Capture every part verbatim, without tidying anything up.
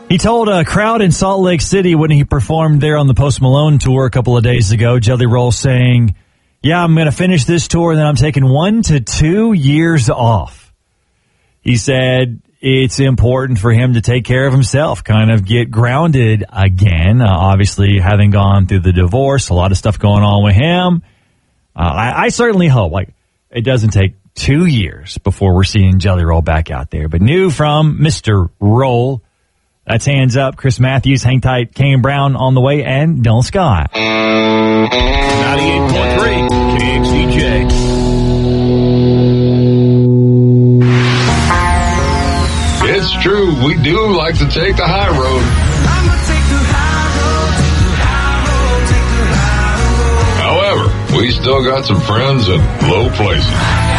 He told a crowd in Salt Lake City when he performed there on the Post Malone tour a couple of days ago, Jelly Roll saying, yeah, I'm going to finish this tour, and then I'm taking one to two years off. He said it's important for him to take care of himself, kind of get grounded again. Uh, obviously, having gone through the divorce, a lot of stuff going on with him. Uh, I, I certainly hope like it doesn't take two years before we're seeing Jelly Roll back out there. But new from Mister Roll, that's Hands Up, Chris Matthews, Hang Tight, Kane Brown on the way, and Dylan Scott. ninety-eight point three K X D J. It's true, we do like to take the high road. However, we still got some friends in low places.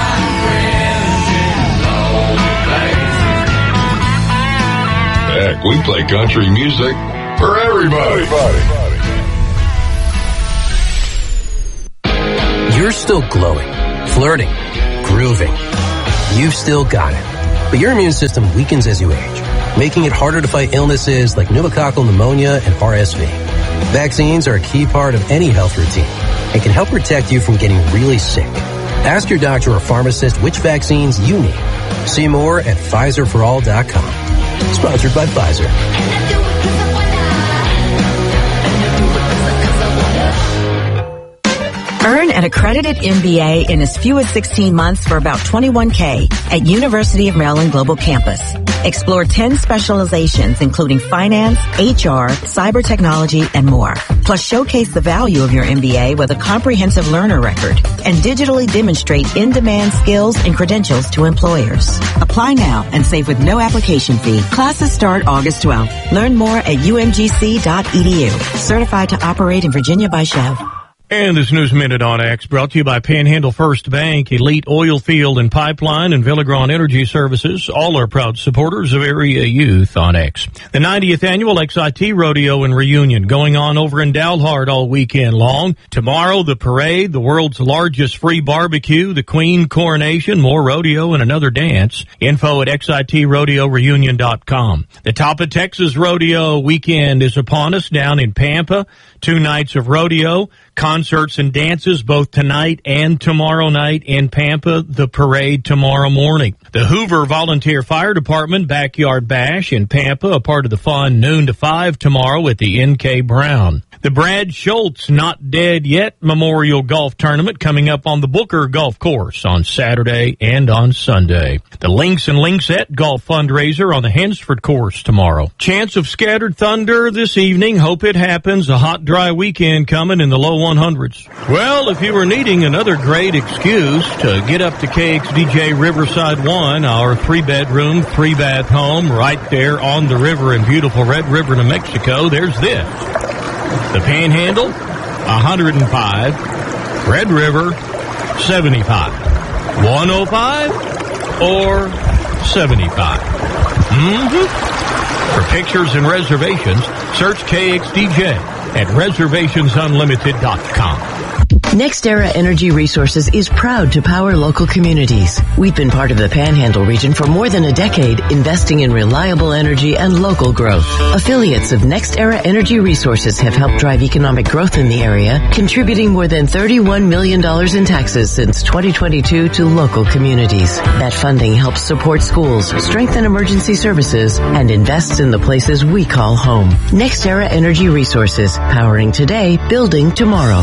Heck, we play country music for everybody. You're still glowing, flirting, grooving. You've still got it. But your immune system weakens as you age, making it harder to fight illnesses like pneumococcal pneumonia and R S V. Vaccines are a key part of any health routine and can help protect you from getting really sick. Ask your doctor or pharmacist which vaccines you need. See more at Pfizer for all dot com. Sponsored by Pfizer. Earn an accredited M B A in as few as sixteen months for about twenty-one K at University of Maryland Global Campus. Explore ten specializations including finance, H R, cyber technology, and more. Plus showcase the value of your M B A with a comprehensive learner record and digitally demonstrate in-demand skills and credentials to employers. Apply now and save with no application fee. Classes start August twelfth. Learn more at U M G C dot E D U. Certified to operate in Virginia by Chev. And this News Minute on X brought to you by Panhandle First Bank, Elite Oil Field and Pipeline, and Villagron Energy Services. All are proud supporters of Area Youth on X. The ninetieth Annual X I T Rodeo and Reunion going on over in Dalhart all weekend long. Tomorrow, the parade, the world's largest free barbecue, the Queen coronation, more rodeo, and another dance. Info at X I T rodeo reunion dot com. The Top of Texas Rodeo weekend is upon us down in Pampa. Two nights of rodeo, concerts and dances both tonight and tomorrow night in Pampa, the parade tomorrow morning. The Hoover Volunteer Fire Department Backyard Bash in Pampa, a part of the fun, noon to five tomorrow at the N K Brown. The Brad Schultz Not Dead Yet Memorial Golf Tournament coming up on the Booker Golf Course on Saturday and on Sunday. The Links and Linksette Golf Fundraiser on the Hensford Course tomorrow. Chance of scattered thunder this evening. Hope it happens. A hot, dry weekend coming in the low one hundreds. Well, if you were needing another great excuse to get up to K X D J Riverside one, our three-bedroom, three-bath home right there on the river in beautiful Red River, New Mexico, there's this. The Panhandle, one hundred five. Red River, seventy-five. one oh five or seventy-five. Mm-hmm. For pictures and reservations, search K X D J at reservations unlimited dot com. NextEra Energy Resources is proud to power local communities. We've been part of the Panhandle region for more than a decade, investing in reliable energy and local growth. Affiliates of NextEra Energy Resources have helped drive economic growth in the area, contributing more than thirty-one million dollars in taxes since twenty twenty-two to local communities. That funding helps support schools, strengthen emergency services, and invests in the places we call home. NextEra Energy Resources, powering today, building tomorrow.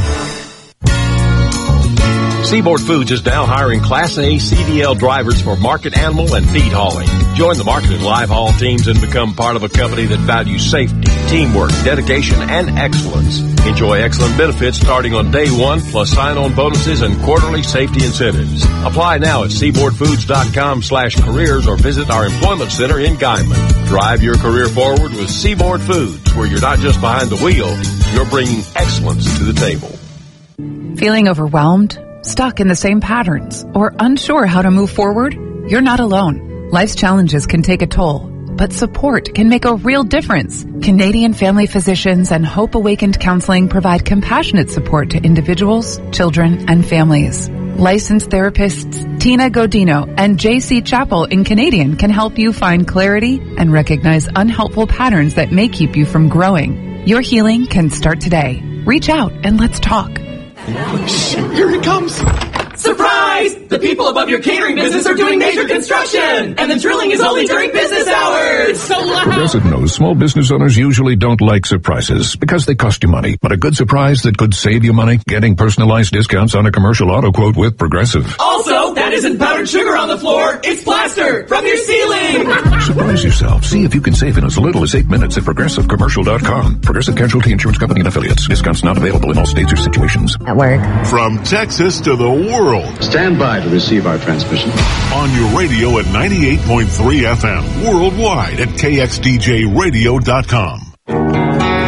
Seaboard Foods is now hiring Class A C D L drivers for market animal and feed hauling. Join the market and live haul teams and become part of a company that values safety, teamwork, dedication, and excellence. Enjoy excellent benefits starting on day one, plus sign-on bonuses and quarterly safety incentives. Apply now at seaboardfoods.com slash careers or visit our employment center in Guyman. Drive your career forward with Seaboard Foods, where you're not just behind the wheel, you're bringing excellence to the table. Feeling overwhelmed? Stuck in the same patterns, or unsure how to move forward? You're not alone. Life's challenges can take a toll, but support can make a real difference. Canadian Family Physicians and Hope Awakened Counseling provide compassionate support to individuals, children, and families. Licensed therapists Tina Godino and J C Chappell in Canadian can help you find clarity and recognize unhelpful patterns that may keep you from growing. Your healing can start today. Reach out and let's talk. Shit, here it comes. Surprise! The people above your catering business are doing major construction, and the drilling is only during business hours. So loud. Progressive knows small business owners usually don't like surprises because they cost you money. But a good surprise that could save you money, getting personalized discounts on a commercial auto quote with Progressive. Also, that isn't powdered sugar on the floor. It's plaster from your ceiling. Surprise yourself. See if you can save in as little as eight minutes at progressive commercial dot com. Progressive Casualty Insurance Company and Affiliates. Discounts not available in all states or situations. At work. From Texas to the world. Stand by to receive our transmission. On your radio at ninety-eight point three F M. Worldwide at K X D J radio dot com.